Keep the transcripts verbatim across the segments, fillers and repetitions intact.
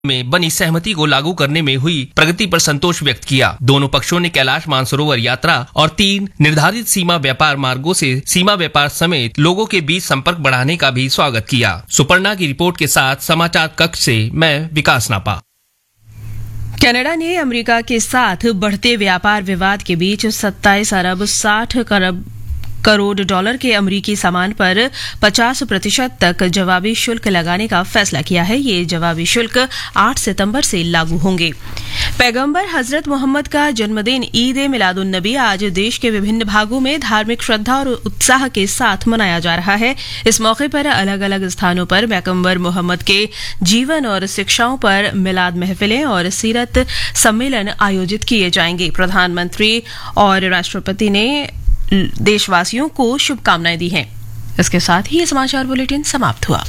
में बनी सहमति को लागू करने में हुई प्रगति पर संतोष व्यक्त किया। दोनों पक्षों ने कैलाश मानसरोवर यात्रा और तीन निर्धारित सीमा व्यापार मार्गों से सीमा व्यापार समेत लोगों के बीच संपर्क बढ़ाने का भी स्वागत किया। सुपर्णा की रिपोर्ट के साथ समाचार कक्ष से मैं विकास नापा। कनाडा ने अमेरिका के साथ बढ़ते व्यापार विवाद के बीच सत्ताईस अरब साठ करोड़ करोड़ डॉलर के अमेरिकी सामान पर पचास प्रतिशत तक जवाबी शुल्क लगाने का फैसला किया है। ये जवाबी शुल्क आठ सितंबर से लागू होंगे। पैगंबर हजरत मोहम्मद का जन्मदिन ईद ए मिलादुन नबी आज देश के विभिन्न भागों में धार्मिक श्रद्धा और उत्साह के साथ मनाया जा रहा है। इस मौके पर अलग अलग स्थानों पर पैगंबर मोहम्मद के जीवन और शिक्षाओं पर मिलाद महफिलें और सीरत सम्मेलन आयोजित किए जाएंगे। प्रधानमंत्री और राष्ट्रपति ने देशवासियों को शुभकामनाएं दी हैं। इसके साथ ही ये समाचार बुलेटिन समाप्त हुआ।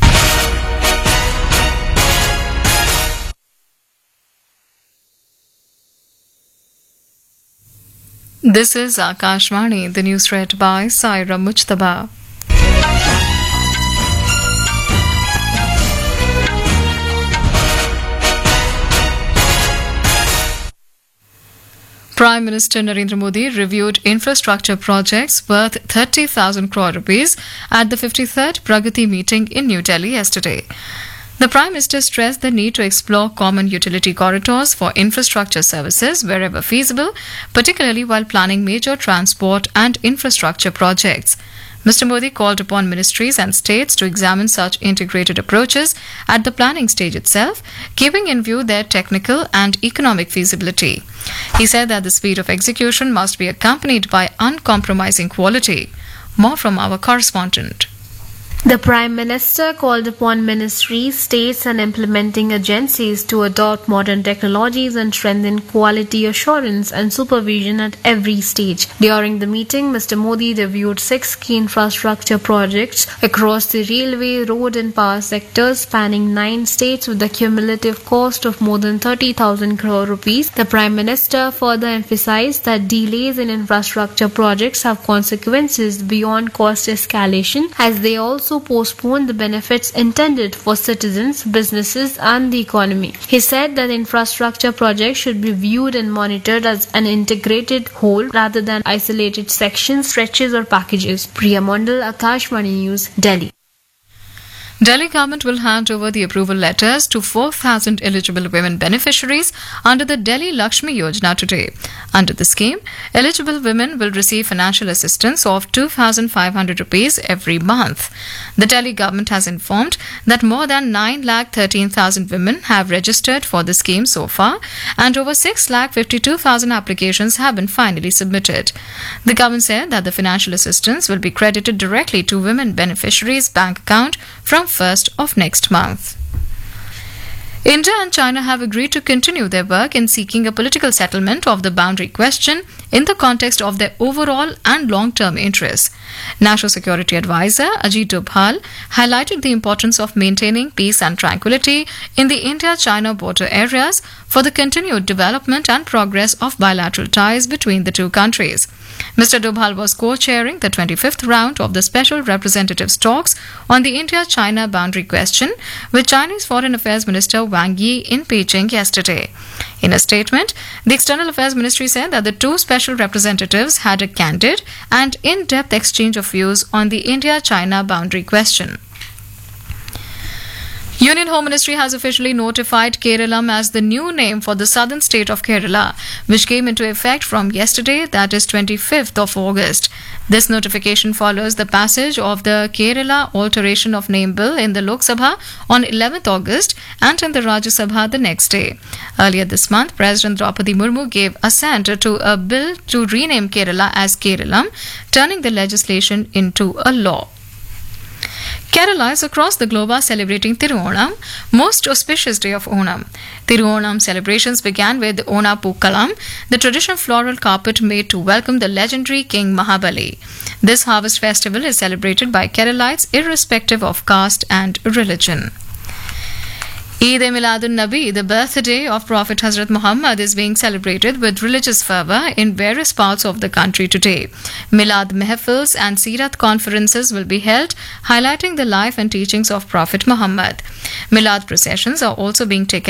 This is Akashvani, the news read by Saira Mujtaba. Prime Minister Narendra Modi reviewed infrastructure projects worth thirty thousand crore rupees at the fifty-third Pragati meeting in New Delhi yesterday. The Prime Minister stressed the need to explore common utility corridors for infrastructure services wherever feasible, particularly while planning major transport and infrastructure projects. Mister Modi called upon ministries and states to examine such integrated approaches at the planning stage itself, keeping in view their technical and economic feasibility. He said that the speed of execution must be accompanied by uncompromising quality. More from our correspondent. The Prime Minister called upon ministries, states and implementing agencies to adopt modern technologies and strengthen quality assurance and supervision at every stage. During the meeting, Mister Modi reviewed six key infrastructure projects across the railway, road and power sectors spanning nine states with a cumulative cost of more than thirty thousand crore rupees. The Prime Minister further emphasized that delays in infrastructure projects have consequences beyond cost escalation, as they also postpone the benefits intended for citizens, businesses and the economy. He said that infrastructure projects should be viewed and monitored as an integrated whole rather than isolated sections, stretches or packages. Priya Mondal, Akashvani News, Delhi. Delhi government will hand over the approval letters to four thousand eligible women beneficiaries under the Delhi Lakshmi Yojana today. Under the scheme, eligible women will receive financial assistance of two thousand five hundred rupees every month. The Delhi government has informed that more than nine lakh thirteen thousand women have registered for the scheme so far, and over six lakh fifty-two thousand applications have been finally submitted. The government said that the financial assistance will be credited directly to women beneficiaries' bank account from first of next month. India and China have agreed to continue their work in seeking a political settlement of the boundary question in the context of their overall and long-term interests. National Security Advisor Ajit Dobhal highlighted the importance of maintaining peace and tranquility in the India-China border areas for the continued development and progress of bilateral ties between the two countries. Mister Dobhal was co-chairing the twenty-fifth round of the Special Representatives talks on the India-China boundary question with Chinese Foreign Affairs Minister Wang Yi in Beijing yesterday. In a statement, the External Affairs Ministry said that the two special representatives had a candid and in-depth exchange of views on the India-China boundary question. Union Home Ministry has officially notified Keralam as the new name for the southern state of Kerala, which came into effect from yesterday, that is twenty-fifth of August. This notification follows the passage of the Kerala Alteration of Name Bill in the Lok Sabha on eleventh August and in the Rajya Sabha the next day. Earlier this month, President Draupadi Murmu gave assent to a bill to rename Kerala as Keralam, turning the legislation into a law. Kerala across the globe are celebrating Tiruonam, most auspicious day of Onam. Tiruonam celebrations began with Ona Pookalam, the traditional floral carpet made to welcome the legendary King Mahabali. This harvest festival is celebrated by Keralites irrespective of caste and religion. Eid Milad-un-Nabi, the birthday of Prophet Hazrat Muhammad, is being celebrated with religious fervour in various parts of the country today. Milad Mehfils and Sirat conferences will be held, highlighting the life and teachings of Prophet Muhammad. Milad processions are also being taken